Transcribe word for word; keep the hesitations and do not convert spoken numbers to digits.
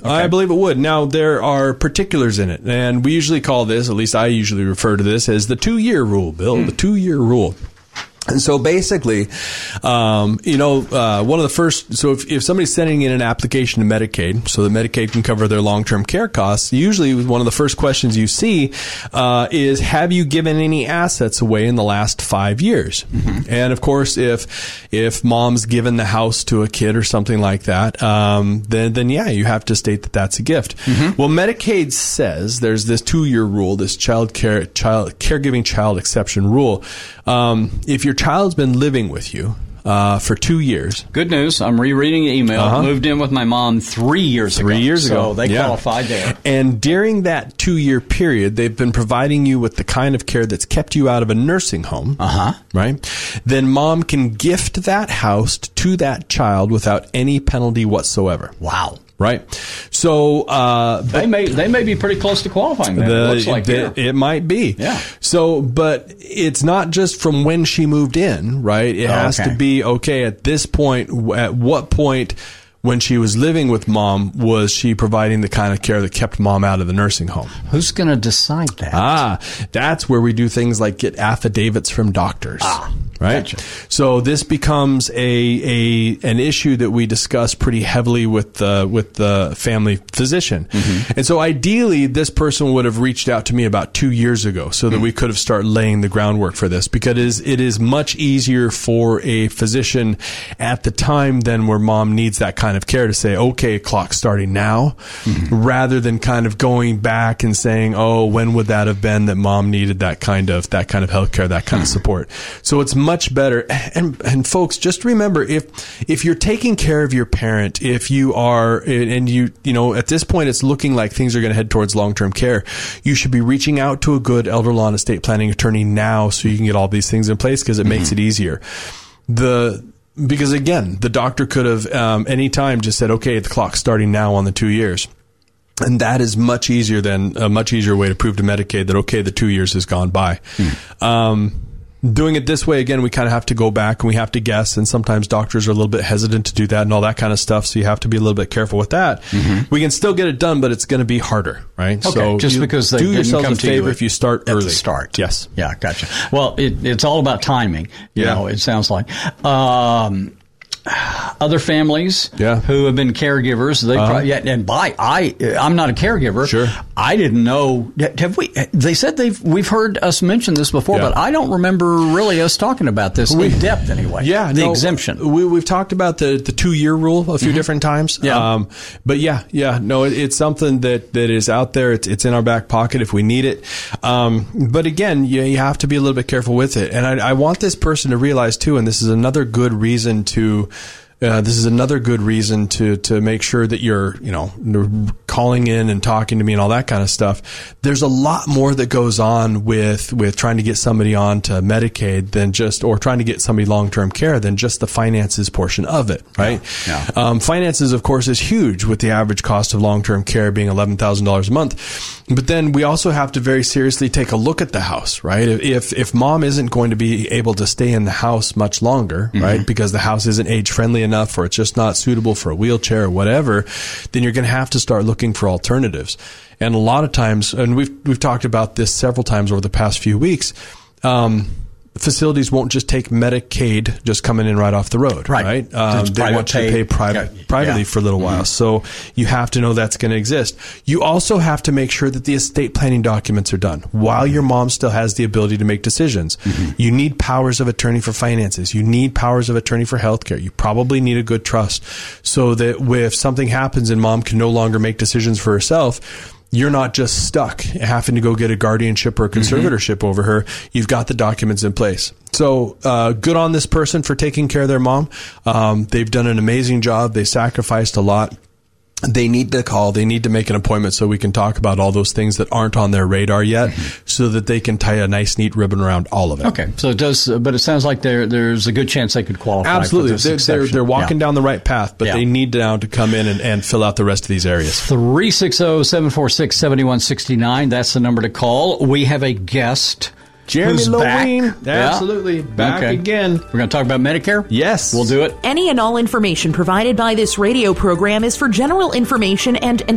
Okay. I believe it would. Now, there are particulars in it, and we usually call this, at least I usually refer to this, as the two-year rule, Bill, mm. the two-year rule. And so basically, um, you know, uh, one of the first, so if, if somebody's sending in an application to Medicaid so that Medicaid can cover their long-term care costs, usually one of the first questions you see uh, is, have you given any assets away in the last five years? Mm-hmm. And of course, if if mom's given the house to a kid or something like that, um, then, then yeah, you have to state that that's a gift. Mm-hmm. Well, Medicaid says there's this two-year rule, this child care, child caregiving child exception rule. Um, if your child's been living with you uh, for two years. Good news. I'm rereading the email. Uh-huh. Moved in with my mom three years three ago. Three years ago. So they yeah. qualified there. And during that two-year period, they've been providing you with the kind of care that's kept you out of a nursing home. Uh-huh. Right? Then mom can gift that house to that child without any penalty whatsoever. Wow. Right, so uh, they may they may be pretty close to qualifying. Then. The, it looks like the, it might be. Yeah. So, but it's not just from when she moved in, right? It oh, has okay. to be okay at this point. At what point, when she was living with mom, was she providing the kind of care that kept mom out of the nursing home? Who's going to decide that? Ah, that's where we do things like get affidavits from doctors. Ah. Right? Gotcha. So this becomes a, a an issue that we discuss pretty heavily with the with the family physician. Mm-hmm. And so ideally, this person would have reached out to me about two years ago so that mm-hmm. we could have started laying the groundwork for this, because it is, it is much easier for a physician at the time than where mom needs that kind of care to say, okay, clock's starting now, mm-hmm. rather than kind of going back and saying, oh, when would that have been that mom needed that kind of that kind of health care, that kind mm-hmm. of support. So it's much better. And, and folks, just remember, if, if you're taking care of your parent, if you are, and you, you know, at this point, it's looking like things are going to head towards long-term care, you should be reaching out to a good elder law and estate planning attorney now so you can get all these things in place, because it mm-hmm. makes it easier. The, because again, the doctor could have, um, anytime just said, okay, the clock's starting now on the two years. And that is much easier than a much easier way to prove to Medicaid that, okay, the two years has gone by. Mm. Um, Doing it this way, again, we kind of have to go back and we have to guess, and sometimes doctors are a little bit hesitant to do that and all that kind of stuff, so you have to be a little bit careful with that. Mm-hmm. We can still get it done, but it's going to be harder, right? Okay, so just you because they do didn't yourself come a to favor you if you start at early. the start. Yes. Yeah, gotcha. Well, it, it's all about timing, you yeah. know, it sounds like. Um, other families yeah. who have been caregivers, they uh-huh. probably, yeah, and by I, I'm not a caregiver. Sure. I didn't know. Have we? They said they've we've heard us mention this before, yeah. but I don't remember really us talking about this we, in depth anyway. Yeah, the no, exemption. We, we've talked about the, the two year rule a few mm-hmm. different times. Yeah. Um, but yeah, yeah, no, it, it's something that, that is out there. It's it's in our back pocket if we need it. Um, but again, you, you have to be a little bit careful with it. And I, I want this person to realize too, and this is another good reason to. Uh, this is another good reason to, to make sure that you're, you know, calling in and talking to me and all that kind of stuff. There's a lot more that goes on with, with trying to get somebody on to Medicaid than just, or trying to get somebody long-term care than just the finances portion of it, right? Yeah. Yeah. Um, finances, of course, is huge, with the average cost of long-term care being eleven thousand dollars a month. But then we also have to very seriously take a look at the house, right? If, if mom isn't going to be able to stay in the house much longer, mm-hmm. right? Because the house isn't age-friendly enough, or it's just not suitable for a wheelchair or whatever, then you're going to have to start looking for alternatives. And a lot of times, and we've we've talked about this several times over the past few weeks, um, facilities won't just take Medicaid just coming in right off the road, right? right? Um, they want you to pay private, yeah. privately yeah. for a little while. Mm-hmm. So you have to know that's going to exist. You also have to make sure that the estate planning documents are done while your mom still has the ability to make decisions. Mm-hmm. You need powers of attorney for finances. You need powers of attorney for healthcare. You probably need a good trust so that if something happens and mom can no longer make decisions for herself, you're not just stuck having to go get a guardianship or a conservatorship mm-hmm. over her. You've got the documents in place. So uh, good on this person for taking care of their mom. Um, they've done an amazing job. They sacrificed a lot. They need to call. They need to make an appointment so we can talk about all those things that aren't on their radar yet, mm-hmm. so that they can tie a nice, neat ribbon around all of it. Okay, so it does, but it sounds like there there's a good chance they could qualify. Absolutely, for this they're, exception. they're they're walking yeah. down the right path, but yeah. they need now to come in and, and fill out the rest of these areas. three six zero, seven four six, seven one six nine. That's the number to call. We have a guest. Jeremy Who's Loween, back. absolutely, yeah. back okay. again. We're going to talk about Medicare? Yes. We'll do it. Any and all information provided by this radio program is for general information and